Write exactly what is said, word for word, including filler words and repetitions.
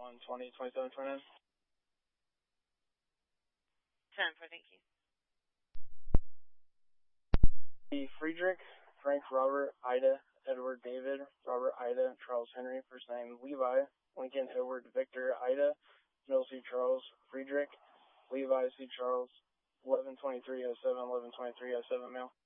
one twenty twenty-seven twenty-nine. ten four, thank you. Friedrich, Frank Robert, Ida, Edward David, Robert Ida, Charles Henry, first name Levi, Lincoln Edward Victor Ida, middle C Charles Friedrich, Levi C Charles, eleven twenty-three oh seven, eleven twenty-three oh seven mail.